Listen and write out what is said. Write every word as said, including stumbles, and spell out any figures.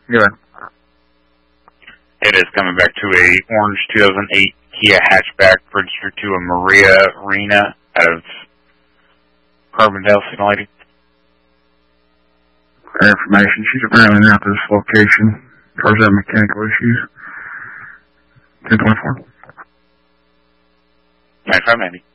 Yeah. It is coming back to a orange two thousand eight Kia hatchback registered to a Maria Arena out of Carbondale Signal Lighting. For information, she's apparently not at this location. Cars have mechanical issues. ten twenty-four. ninety-five ninety.